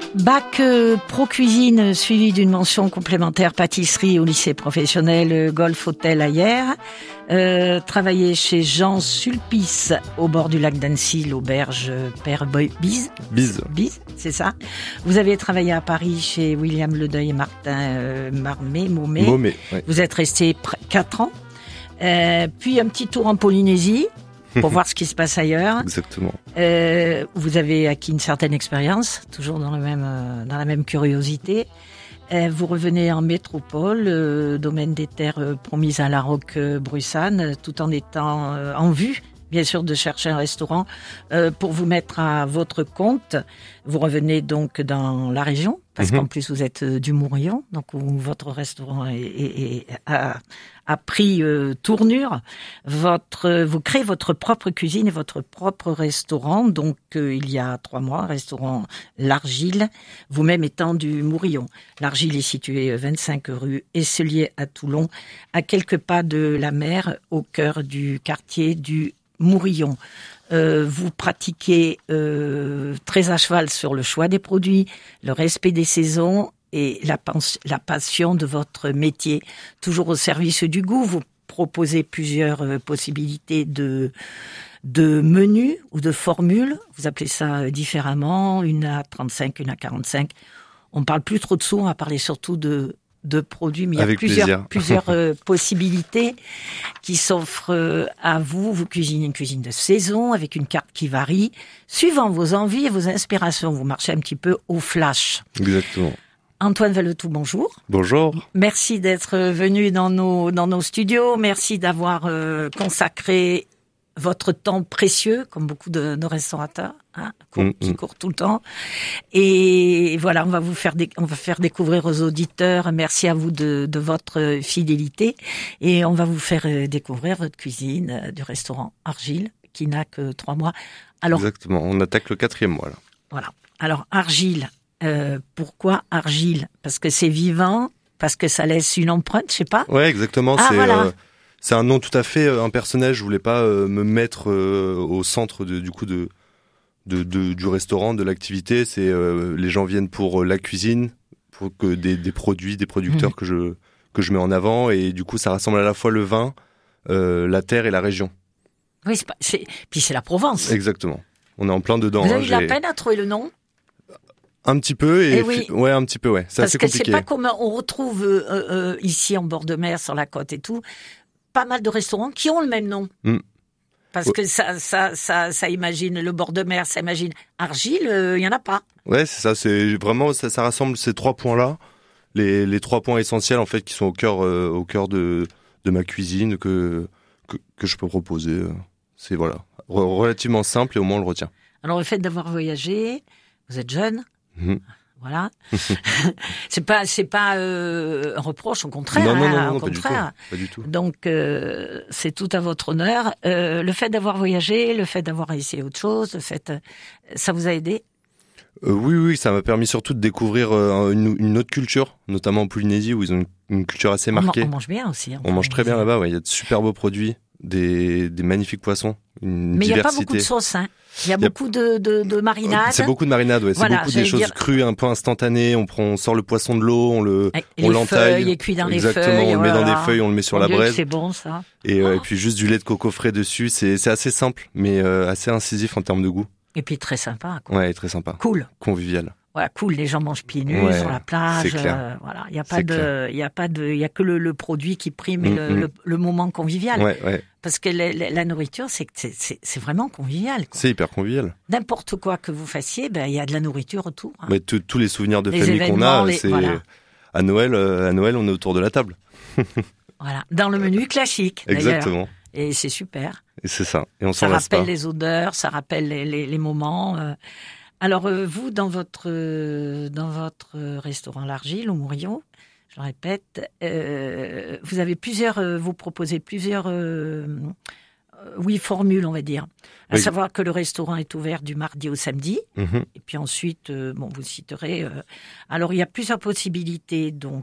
Bac pro cuisine suivi d'une mention complémentaire pâtisserie au lycée professionnel Golf Hôtel Ayer. Travaillé chez Jean Sulpice au bord du lac d'Annecy, l'auberge Père Bise, c'est ça. Vous avez travaillé à Paris chez William Ledeuil et Martin Momé. Ouais. Vous êtes resté 4 ans. Puis un petit tour en Polynésie pour voir ce qui se passe ailleurs. Exactement. Vous avez acquis une certaine expérience, toujours dans la même curiosité. Vous revenez en métropole, domaine des terres promises à la Roque-Brussanne, tout en étant en vue, bien sûr, de chercher un restaurant pour vous mettre à votre compte. Vous revenez donc dans la région, parce qu'en plus vous êtes du Mourillon, donc où votre restaurant a pris tournure. Vous créez votre propre cuisine et votre propre restaurant. Donc il y a 3 mois, restaurant L'Argile, vous-même étant du Mourillon. L'Argile est situé 25 rue Esselier à Toulon, à quelques pas de la mer, au cœur du quartier du Mourillon. Vous pratiquez très à cheval sur le choix des produits, le respect des saisons et la passion de votre métier, toujours au service du goût. Vous proposez plusieurs possibilités de menus ou de formules. Vous appelez ça différemment, une à 35, une à 45. On parle plus trop de sous, on va parler surtout de produits, mais Avec il y a plusieurs possibilités qui s'offrent à vous. Vous cuisinez une cuisine de saison avec une carte qui varie, suivant vos envies et vos inspirations. Vous marchez un petit peu au flash. Exactement. Antoine Valletout, bonjour. Bonjour. Merci d'être venu dans nos studios. Merci d'avoir consacré votre temps précieux, comme beaucoup de nos restaurateurs, qui courent tout le temps. Et voilà, on va faire découvrir aux auditeurs. Merci à vous de votre fidélité. Et on va vous faire découvrir votre cuisine du restaurant Argile, qui n'a que 3 mois. Alors, exactement, on attaque le 4e mois, là. Voilà. Alors, Argile, pourquoi Argile? Parce que c'est vivant, parce que ça laisse une empreinte, je sais pas. Ouais, exactement. Voilà. C'est un nom tout à fait impersonnel. Je voulais pas me mettre au centre du restaurant, de l'activité. C'est les gens viennent pour la cuisine, pour que des produits, des producteurs que je mets en avant, et du coup ça rassemble à la fois le vin, la terre et la région. Oui, puis c'est la Provence. Exactement. On est en plein dedans. Vous avez eu de la peine à trouver le nom? Un petit peu, oui. Ouais, un petit peu, ouais. C'est assez compliqué. Parce que c'est pas comme on retrouve ici en bord de mer, sur la côte et tout, pas mal de restaurants qui ont le même nom. Parce que ça imagine le bord de mer, ça imagine Argile, il y en a pas. Ouais, c'est ça, c'est vraiment ça rassemble ces 3 points-là, les 3 points essentiels en fait qui sont au cœur de ma cuisine que je peux proposer. C'est voilà, relativement simple et au moins on le retient. Alors le fait d'avoir voyagé, vous êtes jeune. Voilà. c'est pas un reproche, au contraire. Non, au contraire. Pas du tout. Donc c'est tout à votre honneur. Le fait d'avoir voyagé, le fait d'avoir essayé autre chose, ça vous a aidé? Oui, ça m'a permis surtout de découvrir une autre culture, notamment en Polynésie où ils ont une culture assez marquée. On mange bien aussi. On mange très bien là-bas. Ouais, il y a de super beaux produits, des magnifiques poissons, une mais il diversité. Mais il n'y a pas beaucoup de sauce, hein. Il y a beaucoup de marinades. C'est beaucoup de marinades, ouais. Voilà, c'est beaucoup des choses crues, un peu instantanées. On sort le poisson de l'eau, on l'entaille. Il est cuit dans les Exactement, feuilles. on le met dans des feuilles, on le met sur la braise. C'est bon, ça. Et puis juste du lait de coco frais dessus. C'est assez simple, mais assez incisif en termes de goût. Et puis très sympa, quoi. Ouais, très sympa. Cool. Convivial. Voilà, cool. Les gens mangent pieds nus sur la plage. C'est clair. Voilà. Il y a que le produit qui prime et le moment convivial. Ouais. Parce que la nourriture, c'est vraiment convivial, quoi. C'est hyper convivial. N'importe quoi que vous fassiez, il y a de la nourriture autour. Hein. Mais tous les souvenirs de famille qu'on a, c'est à Noël, on est autour de la table. Voilà. Dans le menu classique. Exactement. Et c'est super. Et c'est ça. Et on s'en lasse pas. Ça lasse rappelle les odeurs, ça rappelle les moments. Alors vous, dans votre restaurant L'Argile au Mourillon, je le répète, vous proposez plusieurs formules, on va dire. À savoir que le restaurant est ouvert du mardi au samedi. Et puis ensuite, vous citerez. Alors il y a plusieurs possibilités. Donc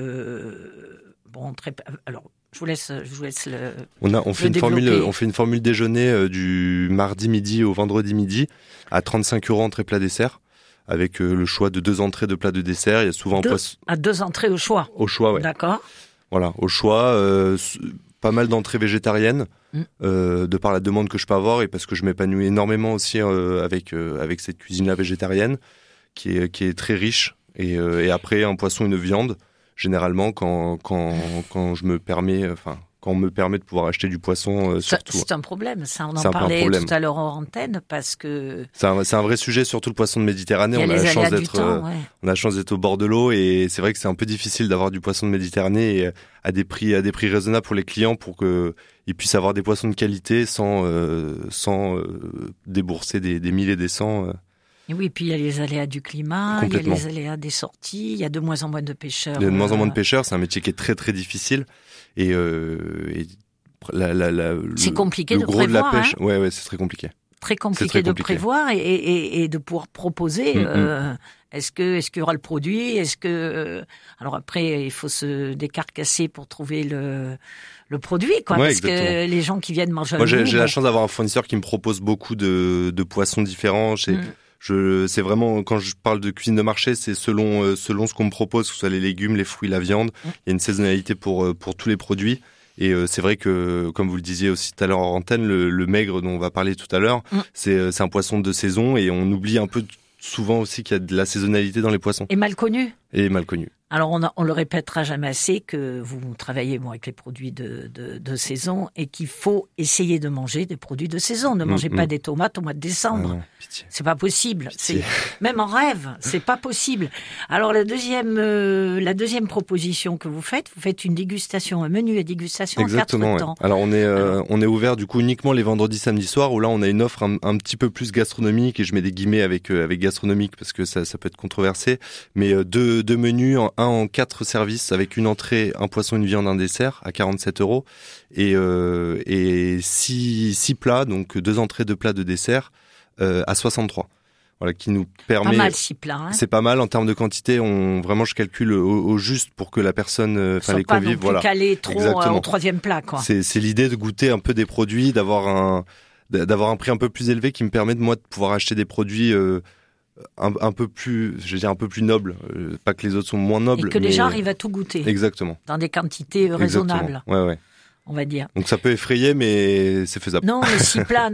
alors. Je vous laisse on fait une formule déjeuner du mardi midi au vendredi midi à 35 € entrée plat dessert, avec le choix de 2 entrées, 2 plats de dessert. Il y a souvent un poisson. À 2 entrées au choix. Au choix, ouais. D'accord. Voilà, au choix. Pas mal d'entrées végétariennes, de par la demande que je peux avoir et parce que je m'épanouis énormément aussi avec cette cuisine-là végétarienne, qui est très riche. Et après, un poisson, une viande. Généralement, quand je me permets, quand on me permet de pouvoir acheter du poisson, surtout. C'est un problème, ça. On en parlait tout à l'heure en antenne, parce que c'est un vrai sujet, surtout le poisson de Méditerranée. On a la chance d'être au bord de l'eau et c'est vrai que c'est un peu difficile d'avoir du poisson de Méditerranée et à des prix raisonnables pour les clients pour que ils puissent avoir des poissons de qualité sans débourser des milliers et des cents. Et oui, puis il y a les aléas du climat, il y a les aléas des sorties, il y a de moins en moins de pêcheurs. Il y a de moins en moins de pêcheurs, c'est un métier qui est très très difficile et c'est compliqué de prévoir. Le gros de la pêche, hein. ouais, c'est très compliqué. Très compliqué de prévoir et de pouvoir proposer. Est-ce qu'il y aura le produit? Alors après, il faut se décarcasser pour trouver le produit, quoi. Ouais, parce exactement. Que les gens qui viennent manger. Moi, j'ai la chance d'avoir un fournisseur qui me propose beaucoup de poissons différents. C'est vraiment, quand je parle de cuisine de marché, c'est selon ce qu'on me propose, que ce soit les légumes, les fruits, la viande. Il y a une saisonnalité pour tous les produits. Et c'est vrai que, comme vous le disiez aussi tout à l'heure en antenne, le maigre dont on va parler tout à l'heure, c'est un poisson de saison et on oublie un peu souvent aussi qu'il y a de la saisonnalité dans les poissons. Et mal connu. Alors on le répétera jamais assez que vous travaillez avec les produits de saison et qu'il faut essayer de manger des produits de saison. Ne mangez pas des tomates au mois de décembre. Ah non, pitié. C'est pas possible. Même en rêve, c'est pas possible. Alors la deuxième proposition que vous faites une dégustation, un menu à dégustation. Exactement, en 4 temps. Alors on est ouvert du coup uniquement les vendredis, samedis soirs où là on a une offre un petit peu plus gastronomique et je mets des guillemets avec gastronomique parce que ça peut être controversé, mais deux menus en 4 services avec une entrée, un poisson, une viande, un dessert à 47 € et 6 plats, donc 2 entrées, 2 plats de dessert à 63. Voilà, qui nous permet. Pas mal 6 plats. Hein. C'est pas mal en termes de quantité. Vraiment, je calcule au juste pour que la personne, les convives, voilà. Calé trop au 3e plat, quoi. C'est l'idée de goûter un peu des produits, d'avoir un prix un peu plus élevé qui me permet de pouvoir acheter des produits. Un peu plus noble, pas que les autres sont moins nobles. Et que les gens arrivent à tout goûter. Exactement. Dans des quantités raisonnables. Ouais. On va dire. Donc ça peut effrayer, mais c'est faisable. Non, mais 6 plats,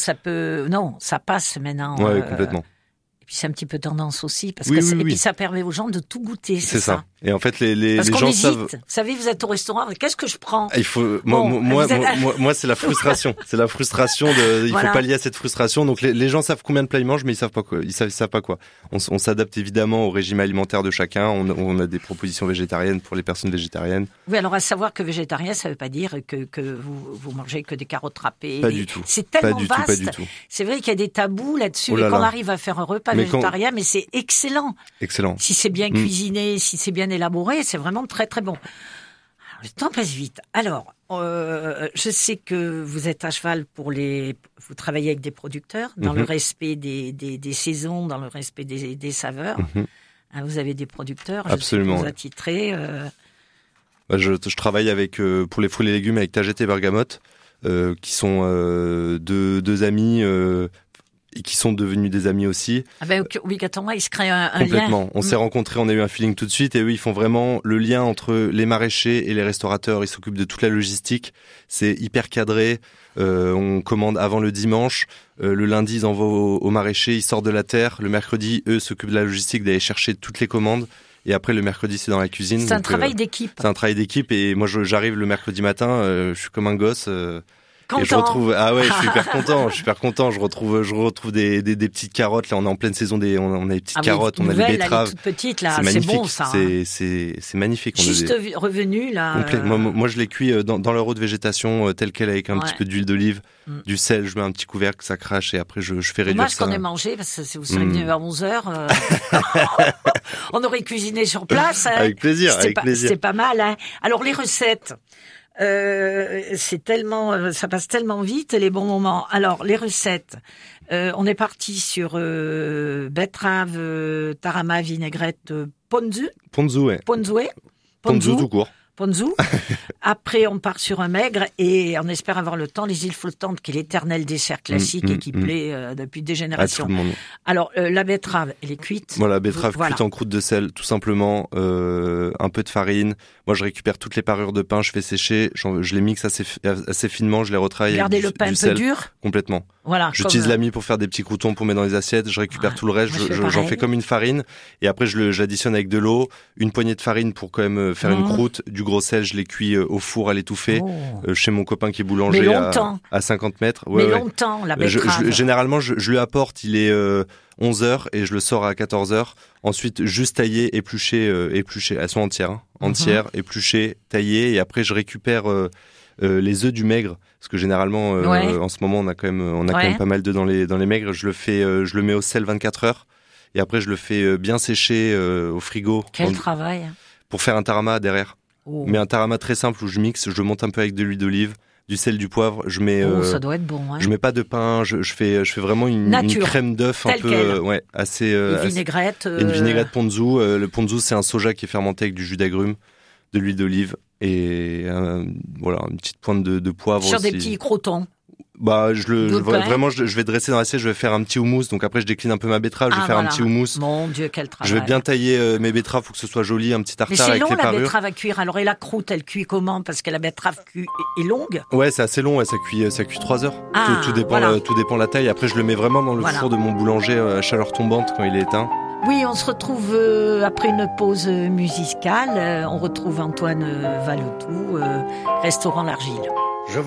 ça passe maintenant. Ouais, complètement. Et puis c'est un petit peu tendance aussi, parce oui, et puis ça permet aux gens de tout goûter, c'est ça. Et en fait, les parce gens hésite. savent. Vous savez, vous êtes au restaurant, qu'est-ce que je prends? Il faut. Moi, c'est la frustration. C'est la frustration de. Il faut pallier à cette frustration. Donc les gens savent combien de plats ils mangent, mais ils savent pas quoi. Ils savent pas quoi. On s'adapte évidemment au régime alimentaire de chacun. On a des propositions végétariennes pour les personnes végétariennes. Oui, alors à savoir que végétarien, ça veut pas dire que vous mangez que des carottes râpées. Pas du tout. C'est tellement vaste. Pas du tout. C'est vrai qu'il y a des tabous là-dessus et qu'on arrive à faire un repas végétarien, mais c'est excellent. Excellent. Si c'est bien cuisiné, si c'est bien élaboré, c'est vraiment très très bon. Alors, le temps passe vite. Alors, je sais que vous êtes à cheval vous travaillez avec des producteurs dans le respect des saisons, dans le respect des saveurs. Vous avez des producteurs. Absolument. Je sais que vous attitrez. Je travaille avec pour les fruits et légumes avec Taget et Bergamote, qui sont deux amis. Et qui sont devenus des amis aussi. Obligatoirement, ils se créent un lien. Complètement. On s'est rencontrés, on a eu un feeling tout de suite, et eux, ils font vraiment le lien entre les maraîchers et les restaurateurs. Ils s'occupent de toute la logistique. C'est hyper cadré. On commande avant le dimanche. Le lundi, ils envoient aux maraîchers. Ils sortent de la terre. Le mercredi, eux s'occupent de la logistique, d'aller chercher toutes les commandes. Et après, le mercredi, c'est dans la cuisine. C'est un travail d'équipe. C'est un travail d'équipe. Et moi, j'arrive le mercredi matin. Je suis comme un gosse. Content. Et je retrouve, je suis hyper content. Je retrouve des petites carottes. Là, on est en pleine saison on a des petites carottes, on a des betteraves. Toutes petites, là. C'est bon, ça. C'est magnifique. Juste revenu, là. Moi, je les cuis dans leur eau de végétation, telle qu'elle, avec un petit peu d'huile d'olive, du sel, je mets un petit couvercle, ça crache, et après, je fais réduire ça. Moi, je qu'on ait mangé, parce que si vous seriez venu vers 11h, on aurait cuisiné sur place. Avec plaisir, C'est pas mal, hein. Alors, les recettes. C'est tellement, ça passe tellement vite les bons moments. Alors les recettes, on est parti sur betterave, tarama, vinaigrette, ponzu. Ponzu, ouais. Ponzu tout court. ponzu. Après, on part sur un maigre et on espère avoir le temps. Les îles flottantes, qui est l'éternel dessert classique et qui plaît depuis des générations. Alors, la betterave, elle est cuite. Voilà, betterave cuite en croûte de sel, tout simplement. Un peu de farine. Moi, je récupère toutes les parures de pain, je fais sécher, je les mixe assez finement, je les retravaille. Gardez le pain un peu dur. Complètement. Voilà. J'utilise la mie pour faire des petits croûtons pour mettre dans les assiettes. Je récupère tout le reste. J'en fais comme une farine. Et après, j'additionne avec de l'eau, une poignée de farine pour quand même faire une croûte, du gros sel. Je les cuis au four à l'étouffer chez mon copain qui est boulanger à 50 mètres. Ouais, mais longtemps, la betterave. Généralement, je lui apporte. Il est 11h et je le sors à 14h. Ensuite, juste tailler, éplucher. Elles sont entières, entières, épluchées, taillées. Et après, je récupère les œufs du maigre, parce que généralement en ce moment on a quand même pas mal d'œufs dans les maigres. Je le mets au sel 24 heures et après je le fais bien sécher au frigo. Quel travail pour faire un tarama derrière. Mais un tarama très simple où je mixe, je monte un peu avec de l'huile d'olive, du sel, du poivre. Je mets ça doit être bon. Hein. Je mets pas de pain. Je fais vraiment une crème d'œuf un peu assez. Une vinaigrette. Une vinaigrette ponzu. Le ponzu c'est un soja qui est fermenté avec du jus d'agrumes, de l'huile d'olive. Et une petite pointe de poivre sur aussi. Des petits croûtons. Je vais dresser dans l'assiette, je vais faire un petit houmous. Donc après, je décline un peu ma betterave, je vais faire un petit houmous. Mon Dieu, quel travail. Je vais bien tailler mes betteraves pour que ce soit joli, un petit tartare avec les parures. Mais c'est long la betterave à cuire. Alors et la croûte, elle cuit comment? Parce que la betterave est longue. Ouais, c'est assez long. Ouais, ça cuit 3 heures. Tout dépend de la taille. Après, je le mets vraiment dans le four de mon boulanger à chaleur tombante quand il est éteint. Oui, on se retrouve après une pause musicale. On retrouve Antoine Valotou, Restaurant l'Argile.